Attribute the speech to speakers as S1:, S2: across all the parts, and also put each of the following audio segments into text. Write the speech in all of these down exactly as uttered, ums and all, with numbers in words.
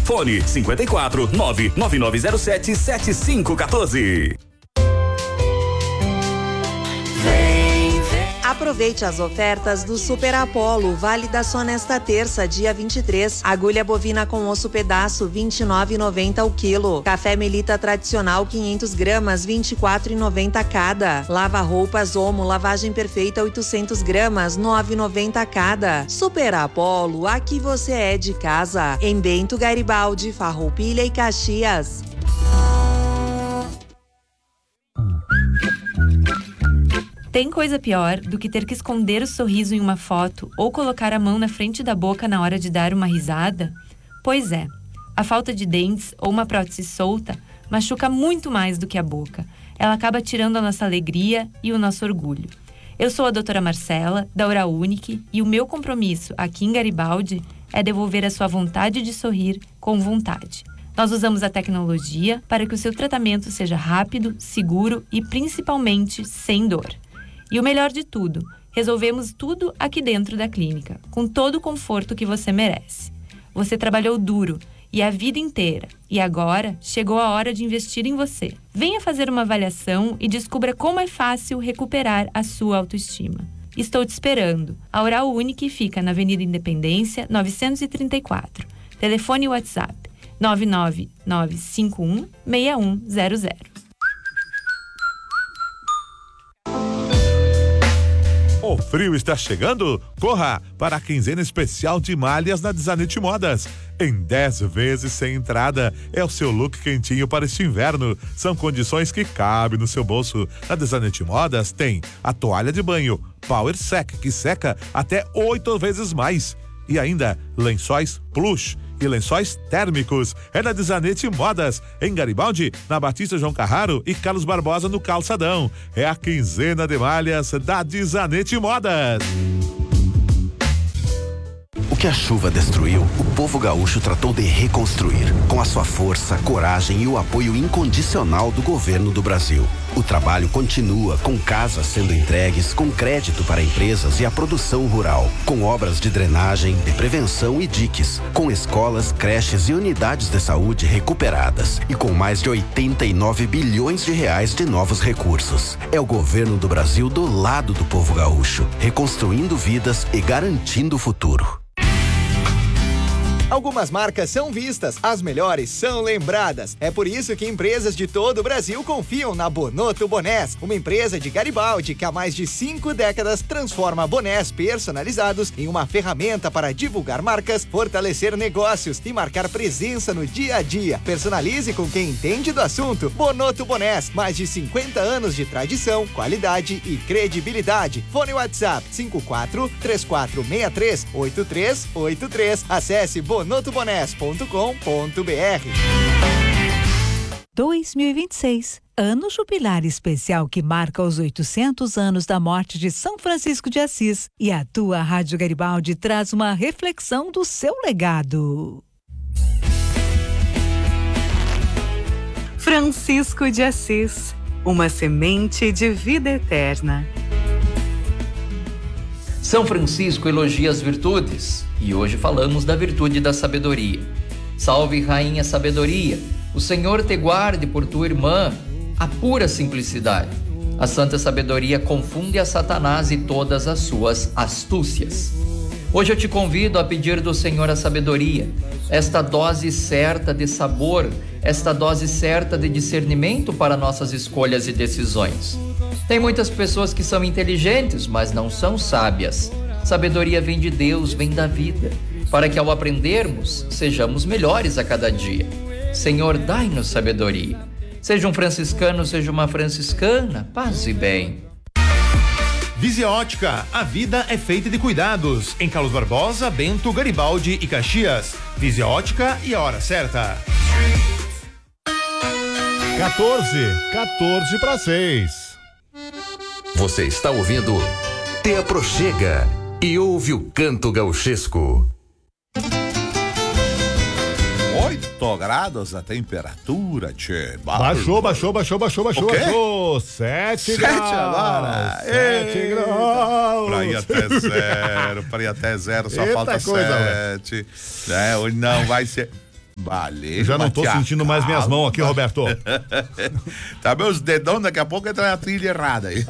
S1: Fone cinquenta e quatro, nove nove nove zero sete, sete cinco um quatro.
S2: Aproveite as ofertas do Super Apollo, válida só nesta terça, dia vinte e três. Agulha bovina com osso pedaço, vinte e nove reais e noventa centavos o quilo. Café Melita tradicional, quinhentas gramas, vinte e quatro reais e noventa centavos cada. Lava roupas Omo, lavagem perfeita, oitocentas gramas, nove reais e noventa centavos cada. Super Apollo, aqui você é de casa. Em Bento Garibaldi, Farroupilha e Caxias.
S3: Tem coisa pior do que ter que esconder o sorriso em uma foto ou colocar a mão na frente da boca na hora de dar uma risada? Pois é, a falta de dentes ou uma prótese solta machuca muito mais do que a boca. Ela acaba tirando a nossa alegria e o nosso orgulho. Eu sou a doutora Marcela, da Oral Unique, e o meu compromisso aqui em Garibaldi é devolver a sua vontade de sorrir com vontade. Nós usamos a tecnologia para que o seu tratamento seja rápido, seguro e principalmente sem dor. E o melhor de tudo, resolvemos tudo aqui dentro da clínica, com todo o conforto que você merece. Você trabalhou duro e a vida inteira, e agora chegou a hora de investir em você. Venha fazer uma avaliação e descubra como é fácil recuperar a sua autoestima. Estou te esperando. A Oral Unique fica na Avenida Independência, novecentos e trinta e quatro. Telefone e WhatsApp nove nove nove cinco um, seis um zero zero.
S4: O frio está chegando? Corra para a quinzena especial de malhas na Desanete Modas. Em dez vezes sem entrada. É o seu look quentinho para este inverno. São condições que cabem no seu bolso. Na Desanete Modas tem a toalha de banho Power Sec, que seca até oito vezes mais. E ainda lençóis plush e lençóis térmicos. É na Desanete Modas, em Garibaldi, na Batista João Carraro e Carlos Barbosa no Calçadão. É a quinzena de malhas da Desanete Modas.
S5: O que a chuva destruiu, o povo gaúcho tratou de reconstruir, com a sua força, coragem e o apoio incondicional do governo do Brasil. O trabalho continua, com casas sendo entregues, com crédito para empresas e a produção rural, com obras de drenagem, de prevenção e diques, com escolas, creches e unidades de saúde recuperadas e com mais de oitenta e nove bilhões de reais de novos recursos. É o governo do Brasil do lado do povo gaúcho, reconstruindo vidas e garantindo o futuro.
S6: Algumas marcas são vistas, as melhores são lembradas. É por isso que empresas de todo o Brasil confiam na Bonotto Bonés, uma empresa de Garibaldi que há mais de cinco décadas transforma bonés personalizados em uma ferramenta para divulgar marcas, fortalecer negócios e marcar presença no dia a dia. Personalize com quem entende do assunto. Bonotto Bonés, mais de cinquenta anos de tradição, qualidade e credibilidade. Fone WhatsApp cinco quatro três quatro seis três oito três oito três. Acesse bonotto bonés ponto com ponto br.
S7: dois mil e vinte e seis, ano jubilar especial que marca os oitocentos anos da morte de São Francisco de Assis. E a tua Rádio Garibaldi traz uma reflexão do seu legado.
S8: Francisco de Assis, uma semente de vida eterna.
S9: São Francisco elogia as virtudes e hoje falamos da virtude da sabedoria. Salve, Rainha Sabedoria, o Senhor te guarde por tua irmã, a pura simplicidade. A santa sabedoria confunde a Satanás e todas as suas astúcias. Hoje eu te convido a pedir do Senhor a sabedoria, esta dose certa de sabor, esta dose certa de discernimento para nossas escolhas e decisões. Tem muitas pessoas que são inteligentes, mas não são sábias. Sabedoria vem de Deus, vem da vida, para que ao aprendermos, sejamos melhores a cada dia. Senhor, dai-nos sabedoria. Seja um franciscano, seja uma franciscana, paz e bem.
S10: Visia Ótica, a vida é feita de cuidados. Em Carlos Barbosa, Bento, Garibaldi e Caxias. Visia Ótica e a hora certa.
S4: quatorze, quatorze para seis.
S11: Você está ouvindo Te Aproxega e ouve o canto gauchesco.
S4: oito graus a temperatura, tchê.
S12: Baixou, baixou, baixou, baixou, baixou, baixou. sete graus.
S4: sete agora.
S12: sete graus.
S4: Pra ir até zero, pra ir até zero, só
S12: Eita
S4: falta
S12: coisa,
S4: sete. É, hoje não vai ser.
S13: Balejo.
S12: Eu já não tô
S13: Matias.
S12: sentindo mais minhas mãos aqui, Roberto.
S13: Tá meus dedão, daqui a pouco entra na trilha errada aí.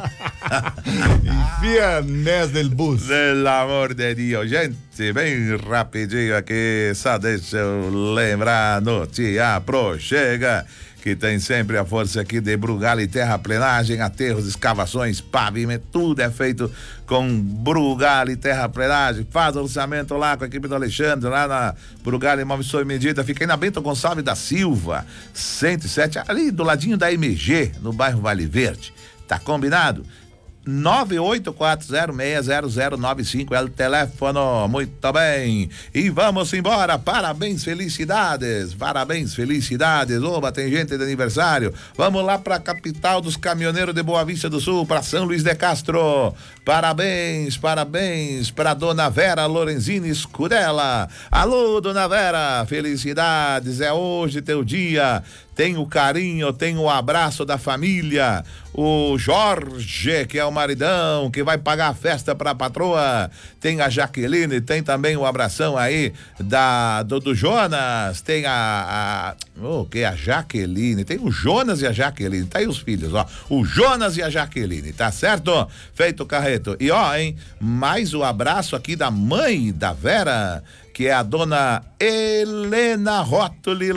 S12: Enfia Nes del Bus.
S13: Pelo amor de Deus, gente, bem rapidinho aqui, só deixa eu lembrar no Tia Pro Chega, que tem sempre a força aqui de Brugal e Terraplenagem, aterros, escavações, pavimento, tudo é feito com Brugal e Terraplenagem. Faz o orçamento lá com a equipe do Alexandre, lá na Brugal Imóveis sob medida, fica aí na Bento Gonçalves da Silva, cento e sete, ali do ladinho da M G, no bairro Vale Verde. Tá combinado? nove oito quatro zero seis zero zero nove cinco é o telefone. Muito bem, e vamos embora. Parabéns, felicidades, parabéns, felicidades. Oba, tem gente de aniversário. Vamos lá pra capital dos caminhoneiros de Boa Vista do Sul, pra São Luís de Castro. Parabéns, parabéns pra dona Vera Lorenzini Scudella. Alô, dona Vera, felicidades, é hoje teu dia. Tem o carinho, tem o abraço da família. O Jorge, que é o maridão, que vai pagar a festa pra patroa. Tem a Jaqueline, tem também o abração aí da, do, do Jonas. Tem a, a o que? A Jaqueline. Tem o Jonas e a Jaqueline. Tá aí os filhos, ó. O Jonas e a Jaqueline, tá certo? Feito o carreto. E ó, hein, mais o abraço aqui da mãe da Vera, que é a dona Helena Rótoli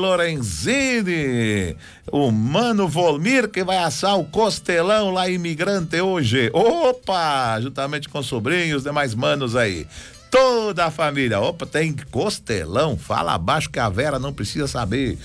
S13: Lorenzini. O mano Volmir, que vai assar o costelão lá Imigrante hoje. Opa! Juntamente com sobrinhos, demais manos aí. Toda a família. Opa, tem costelão. Fala abaixo que a Vera não precisa saber.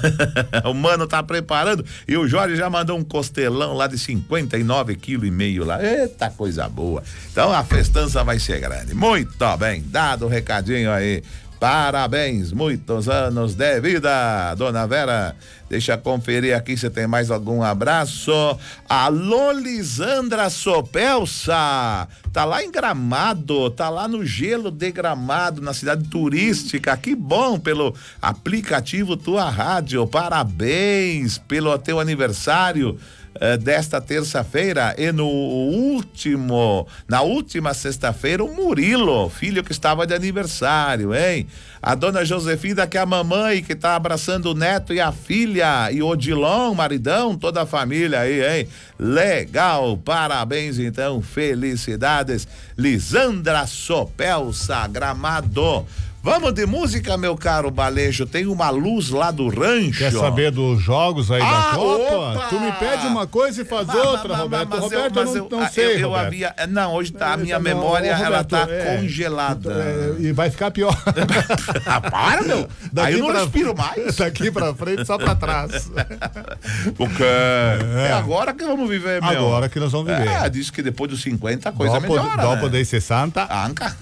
S13: O mano tá preparando. E o Jorge já mandou um costelão lá de cinquenta e nove quilos e meio lá. Eita, coisa boa. Então a festança vai ser grande. Muito bem, dado o recadinho aí. Parabéns, muitos anos de vida, dona Vera. Deixa eu conferir aqui se tem mais algum abraço. Alô, Lisandra Sopelsa. Tá lá em Gramado, tá lá no gelo de Gramado, na cidade turística. Que bom, pelo aplicativo Tua Rádio. Parabéns pelo teu aniversário. Uh, desta terça-feira e no último, na última sexta-feira, o Murilo, filho que estava de aniversário, hein? A dona Josefina, que é a mamãe, que tá abraçando o neto e a filha, e o Odilon, maridão, toda a família aí, hein? Legal, parabéns então, felicidades. Lisandra Sopelsa, Gramado. Vamos de música, meu caro Balejo, tem uma luz lá do rancho.
S12: Quer saber dos jogos aí
S13: ah,
S12: da Copa?
S13: Opa!
S12: Tu me pede uma coisa e faz mas, outra, mas, Roberto.
S13: Mas
S12: Roberto,
S13: eu, mas
S12: eu não,
S13: eu,
S12: não sei,
S13: eu, eu
S12: Roberto.
S13: havia, não, hoje tá, a minha
S12: não,
S13: memória,
S12: Roberto,
S13: ela tá
S12: é,
S13: congelada.
S12: É, e vai ficar pior.
S13: Ah, para, meu. Daqui aí eu não pra, respiro mais.
S12: Daqui pra frente, só pra trás.
S13: Porque é. é agora que vamos viver, meu.
S12: Agora que nós vamos viver.
S13: É, diz que depois dos cinquenta a coisa
S12: dopo,
S13: melhora,
S12: dopo
S13: né?
S12: dei sessenta.
S13: Anca.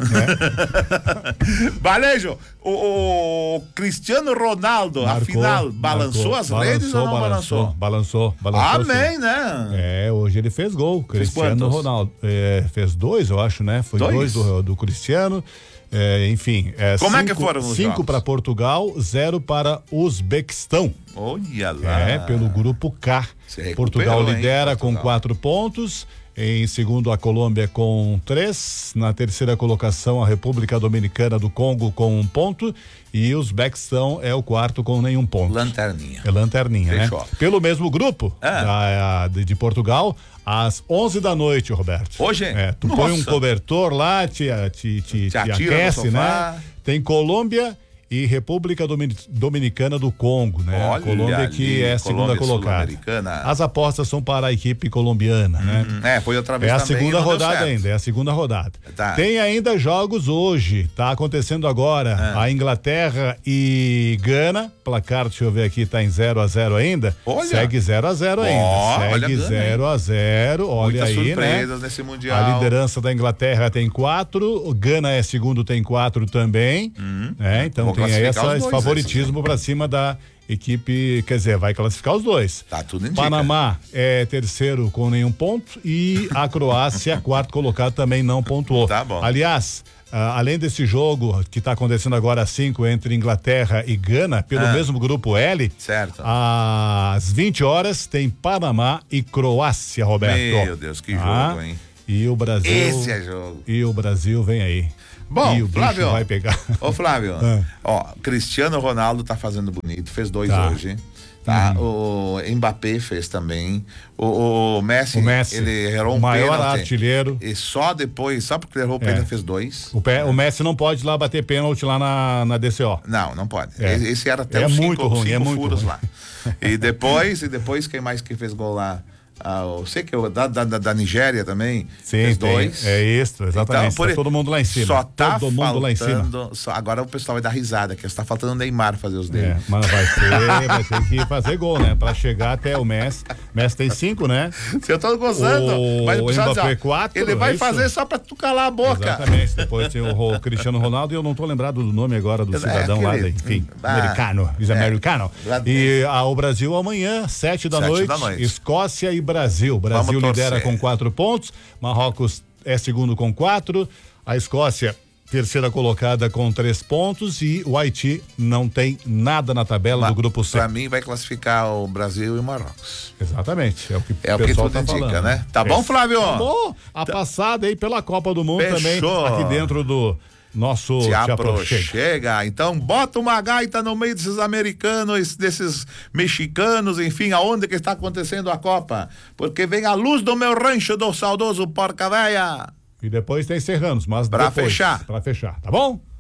S13: É. Balejo, o, o Cristiano Ronaldo, marcou, afinal, balançou marcou, as balançou, redes ou não balançou?
S12: Balançou, balançou.
S13: Amém,
S12: sim.
S13: né?
S12: É, hoje ele fez gol. Fez Cristiano quantos? Ronaldo. É, fez dois, eu acho, né? Foi dois, dois do, do Cristiano. É, enfim. É,
S13: Como
S12: cinco,
S13: é que foram os
S12: Cinco para Portugal, zero para Uzbequistão.
S13: Olha lá.
S12: É, pelo grupo K. Portugal lidera hein, Portugal. com quatro pontos. Em segundo, a Colômbia com três. Na terceira colocação, a República Dominicana do Congo com um ponto. E os Uzbequistão é o quarto com nenhum ponto.
S13: Lanterninha.
S12: É lanterninha,
S13: Fechou.
S12: né? Pelo mesmo grupo ah. da, de, de Portugal, às onze da noite, Roberto.
S13: Hoje?
S12: É, tu
S13: Nossa.
S12: põe um cobertor lá, te, te, te, te, te aquece, né? Tem Colômbia e República Dominicana do Congo, né?
S13: Olha
S12: a Colômbia
S13: ali,
S12: que é a segunda colocada. As apostas são para a equipe colombiana, hum, né?
S13: É, foi outra vez
S12: É a
S13: também,
S12: segunda rodada ainda, é a segunda rodada.
S13: Tá.
S12: Tem ainda jogos hoje, tá acontecendo agora, ah. a Inglaterra e Gana, placar, deixa eu ver aqui, tá em zero a zero ainda.
S13: Olha.
S12: Segue zero a zero ainda.
S13: Oh,
S12: Segue zero a zero, olha
S13: Muitas
S12: aí,
S13: surpresas
S12: né?
S13: nesse Mundial.
S12: A liderança da Inglaterra tem quatro, o Gana é segundo, tem quatro também, hum. né? Então Vou tem aí essa, esse favoritismo para cima da equipe, quer dizer, vai classificar os dois.
S13: Tá tudo indica.
S12: Panamá é terceiro com nenhum ponto e a Croácia, quarto colocado, também não pontuou.
S13: Tá bom.
S12: Aliás, uh, além desse jogo que está acontecendo agora às cinco entre Inglaterra e Gana, pelo ah. mesmo grupo L,
S13: certo.
S12: Às vinte horas tem Panamá e Croácia, Roberto.
S13: Meu Deus, que ah, jogo, hein?
S12: E o Brasil.
S13: Esse é jogo.
S12: E o Brasil vem aí.
S13: Bom,
S12: e o
S13: Flávio,
S12: bicho vai pegar.
S13: Ô Flávio,
S12: ah.
S13: ó, Cristiano Ronaldo tá fazendo bonito, fez dois
S12: tá.
S13: hoje. Tá,
S12: uhum.
S13: O Mbappé fez também. O, o, Messi,
S12: o Messi,
S13: ele errou um
S12: o maior
S13: pênalti.
S12: artilheiro.
S13: E só depois, só porque ele errou o pênalti, é. fez dois.
S12: O, pé, o Messi não pode ir lá bater pênalti lá na, na D C O.
S13: Não, não pode.
S12: É.
S13: Esse era até
S12: é
S13: os
S12: muito
S13: cinco,
S12: ruim,
S13: cinco
S12: é muito
S13: furos
S12: ruim.
S13: lá. E depois, e depois, quem mais que fez gol lá? Ah, eu sei que eu, da, da, da Nigéria também.
S12: Sim,
S13: fez
S12: tem,
S13: dois.
S12: É isso, exatamente.
S13: Então,
S12: tá todo mundo lá em cima.
S13: Só tá
S12: todo mundo lá em cima.
S13: Só, agora o pessoal vai dar risada, que está faltando o Neymar fazer os dele.
S12: É, mas vai ter, vai ter que fazer gol, né? Pra chegar até o Messi. Messi tem cinco, né?
S13: Eu tô gozando.
S12: O,
S13: mas
S12: o Mbappé quatro.
S13: Ele vai
S12: é
S13: fazer só pra tu calar a boca.
S12: Exatamente. Depois tem o, o Cristiano Ronaldo e eu não tô lembrado do nome agora do cidadão é, aquele, lá, enfim, ah, americano. Is é, americano. E a, o Brasil amanhã, sete da, sete noite, da noite. Escócia e Brasil. Brasil Brasil lidera com quatro pontos, Marrocos é segundo com quatro, a Escócia terceira colocada com três pontos e o Haiti não tem nada na tabela
S13: Mas,
S12: do grupo C.
S13: Para mim vai classificar o Brasil e o Marrocos.
S12: Exatamente, é o que
S13: é
S12: o pessoal
S13: que tudo
S12: tá
S13: indica,
S12: falando.
S13: Né? Tá bom, Flávio?
S12: Tá bom. A tá. passada aí pela Copa do Mundo
S13: Fechou.
S12: também aqui dentro do nosso
S13: Te
S12: Te
S13: aproxega. Chega. Então bota uma gaita no meio desses americanos, desses mexicanos, enfim, aonde que está acontecendo a Copa, porque vem a luz do meu rancho do saudoso Porca Véia.
S12: E depois tem Serranos, mas
S13: pra
S12: depois,
S13: fechar.
S12: Pra fechar, tá bom?